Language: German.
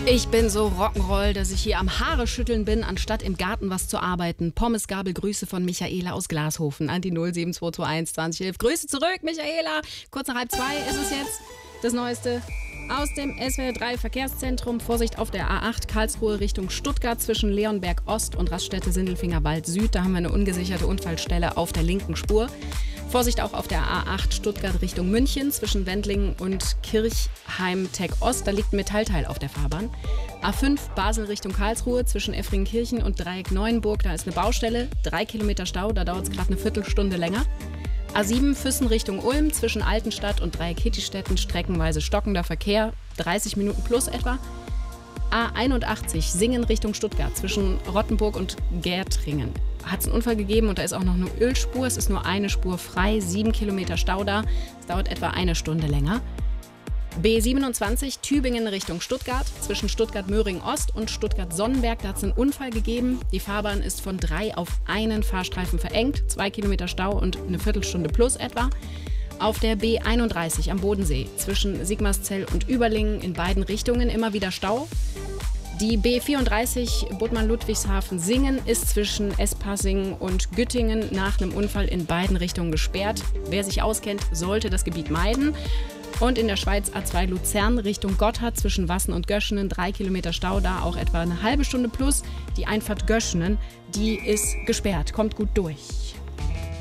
Ich bin so Rock'n'Roll, dass ich hier am Haare schütteln bin, anstatt im Garten was zu arbeiten. Pommesgabel, Grüße von Michaela aus Glashofen an die 07221 2011. Grüße zurück, Michaela. Kurz nach 1:30 ist es jetzt. Das Neueste aus dem SWR 3 Verkehrszentrum. Vorsicht auf der A8 Karlsruhe Richtung Stuttgart zwischen Leonberg Ost und Raststätte Sindelfingerwald Süd. Da haben wir eine ungesicherte Unfallstelle auf der linken Spur. Vorsicht auch auf der A8 Stuttgart Richtung München zwischen Wendlingen und Kirchheim-Tech Ost. Da liegt ein Metallteil auf der Fahrbahn. A5 Basel Richtung Karlsruhe zwischen Effringkirchen und Dreieck Neuenburg. Da ist eine Baustelle, 3 Kilometer Stau. Da dauert es gerade eine Viertelstunde länger. A7 Füssen Richtung Ulm zwischen Altenstadt und Dreieck Hittistetten. Streckenweise stockender Verkehr, 30 Minuten plus etwa. A81 Singen Richtung Stuttgart zwischen Rottenburg und Gärtringen. Hat es einen Unfall gegeben und da ist auch noch eine Ölspur. Es ist nur eine Spur frei, 7 Kilometer Stau da. Es dauert etwa eine Stunde länger. B27 Tübingen Richtung Stuttgart zwischen Stuttgart-Möhring-Ost und Stuttgart-Sonnenberg. Da hat es einen Unfall gegeben. Die Fahrbahn ist von 3 auf einen Fahrstreifen verengt. 2 Kilometer Stau und eine Viertelstunde plus etwa. Auf der B31 am Bodensee zwischen Sigmarszell und Überlingen in beiden Richtungen immer wieder Stau. Die B34 Bodman-Ludwigshafen-Singen ist zwischen Espassing und Güttingen nach einem Unfall in beiden Richtungen gesperrt. Wer sich auskennt, sollte das Gebiet meiden. Und in der Schweiz A2 Luzern Richtung Gotthard zwischen Wassen und Göschenen 3 Kilometer Stau, da auch etwa eine halbe Stunde plus. Die Einfahrt Göschenen, die ist gesperrt, kommt gut durch.